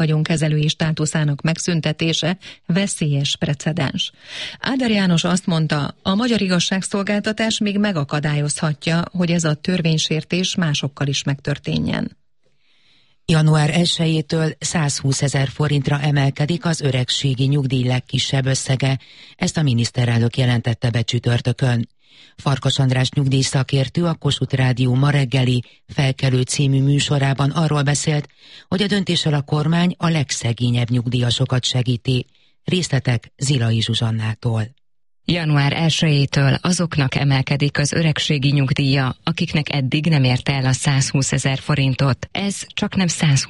vagyonkezelői státuszának megszüntetése veszélyes precedens. Áder János azt mondta, a magyar igazságszolgáltatás még megakadályozhatja, hogy ez a törvénysértés másokkal is megtörténjen. Január 1-től 120 000 forintra emelkedik az öregségi nyugdíj legkisebb összege, ezt a miniszterelnök jelentette be csütörtökön. Farkas András nyugdíjszakértő a Kossuth Rádió ma reggeli Felkelő című műsorában arról beszélt, hogy a döntéssel a kormány a legszegényebb nyugdíjasokat segíti. Részletek Zilai Zsuzsannától. Január 1-től azoknak emelkedik az öregségi nyugdíja, akiknek eddig nem érte el a 120 000 forintot. Ez csaknem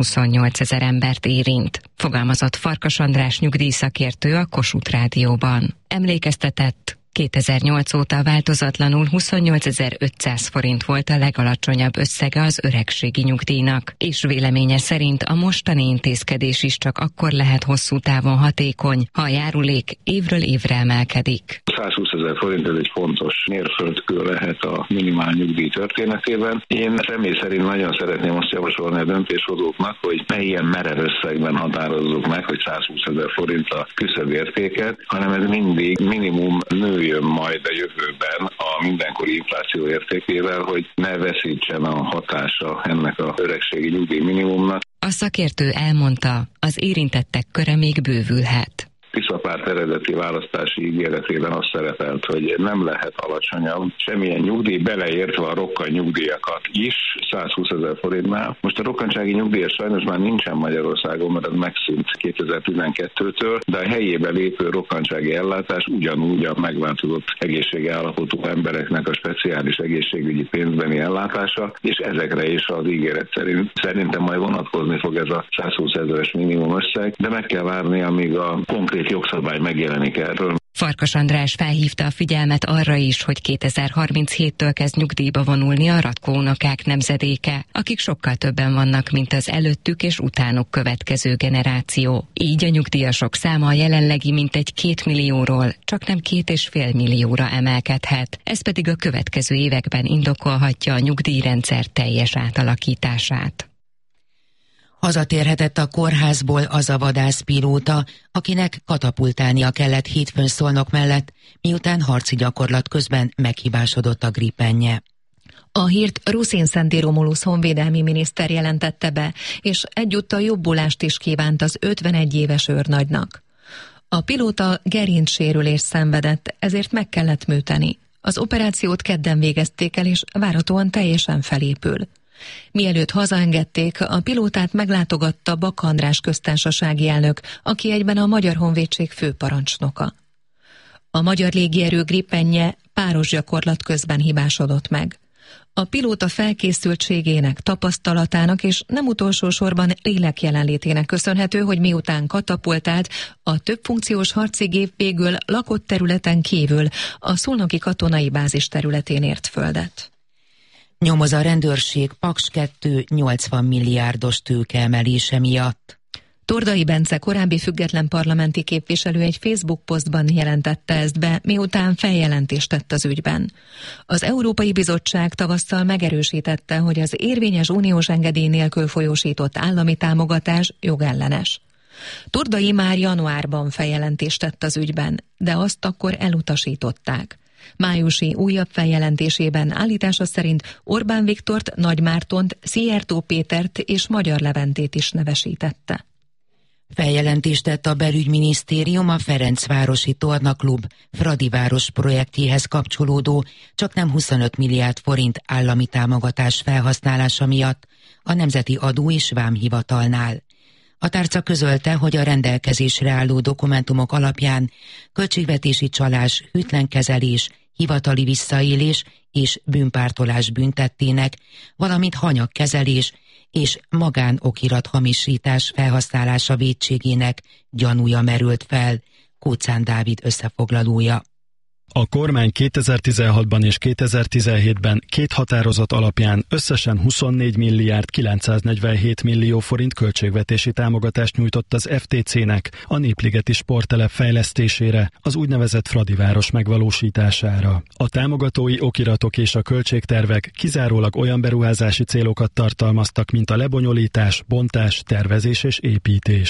128 000 embert érint, fogalmazott Farkas András nyugdíjszakértő a Kossuth Rádióban. Emlékeztetett, 2008 óta változatlanul 28 500 forint volt a legalacsonyabb összege az öregségi nyugdíjnak, és véleménye szerint a mostani intézkedés is csak akkor lehet hosszú távon hatékony, ha a járulék évről évre emelkedik. 120 000 forint ez egy fontos mérföldkő lehet a minimál nyugdíj történetében. Én személy szerint nagyon szeretném azt javasolni a döntéshozóknak, hogy ne ilyen merev összegben határozzuk meg, hogy 120 000 forint a küszöbértéket, hanem ez mindig minimum nőjön majd a jövőben a mindenkori infláció értékével, hogy ne veszítsen a hatása ennek a öregségi nyugdíj minimumnak. A szakértő elmondta, az érintettek köre még bővülhet. Tiszapárt eredeti választási ígéretében az szerepelt, hogy nem lehet alacsonyabb semmilyen nyugdíj, beleértve a rokkan nyugdíjakat is 120 000 forintnál. Most a rokkantsági nyugdíj sajnos már nincsen Magyarországon, mert ez megszűnt 2012-től, de a helyébe lépő rokkantsági ellátás ugyanúgy a megváltozott egészségi állapotú embereknek a speciális egészségügyi pénzbeni ellátása, és ezekre is az ígéret szerint szerintem majd vonatkozni fog ez a 120 000-es minimum összeg, de meg kell várni, amíg a konkrét jogszabály megjelenik erről. Farkas András felhívta a figyelmet arra is, hogy 2037-től kezd nyugdíjba vonulni a Ratkó unokák nemzedéke, akik sokkal többen vannak, mint az előttük és utánuk következő generáció. Így a nyugdíjasok száma a jelenlegi mintegy 2 millióról csaknem 2,5 millióra emelkedhet. Ez pedig a következő években indokolhatja a nyugdíjrendszer teljes átalakítását. Hazatérhetett a kórházból az a vadászpilóta, akinek katapultálnia kellett hétfőn Szolnok mellett, miután harci gyakorlat közben meghibásodott a gripenje. A hírt Ruszin Szenti Romulusz honvédelmi miniszter jelentette be, és egyúttal jobbulást is kívánt az 51 éves őrnagynak. A pilóta gerincsérülést szenvedett, ezért meg kellett műteni. Az operációt kedden végezték el, és várhatóan teljesen felépül. Mielőtt hazaengedték, a pilótát meglátogatta Bak András köztársasági elnök, aki egyben a Magyar Honvédség főparancsnoka. A magyar légierő gripenje páros gyakorlat közben hibásodott meg. A pilóta felkészültségének, tapasztalatának és nem utolsó sorban lélek jelenlétének köszönhető, hogy miután katapultált, a többfunkciós harci gép végül lakott területen kívül a szolnoki katonai bázis területén ért földet. Nyomoz a rendőrség Paks 2 80 milliárdos tőkeemelése miatt. Tordai Bence korábbi független parlamenti képviselő egy Facebook posztban jelentette ezt be, miután feljelentést tett az ügyben. Az Európai Bizottság tavasszal megerősítette, hogy az érvényes uniós engedély nélkül folyósított állami támogatás jogellenes. Tordai már januárban feljelentést tett az ügyben, de azt akkor elutasították. Májusi újabb feljelentésében állítása szerint Orbán Viktort, Nagy Mártont, Szijjártó Pétert és Magyar Leventét is nevesítette. Feljelentést tett a belügyminisztérium a Ferencvárosi Tornaklub Fradiváros projektjéhez kapcsolódó csaknem 25 milliárd forint állami támogatás felhasználása miatt a Nemzeti Adó- és Vámhivatalnál. A tárca közölte, hogy a rendelkezésre álló dokumentumok alapján költségvetési csalás, hűtlen kezelés, hivatali visszaélés és bűnpártolás büntettének, valamint hanyagkezelés és magánokirathamisítás felhasználása vétségének gyanúja merült fel, Kóczán Dávid összefoglalója. A kormány 2016-ban és 2017-ben 2 határozat alapján összesen 24 milliárd 947 millió forint költségvetési támogatást nyújtott az FTC-nek a Népligeti sporttelep fejlesztésére, az úgynevezett Fradiváros megvalósítására. A támogatói okiratok és a költségtervek kizárólag olyan beruházási célokat tartalmaztak, mint a lebonyolítás, bontás, tervezés és építés.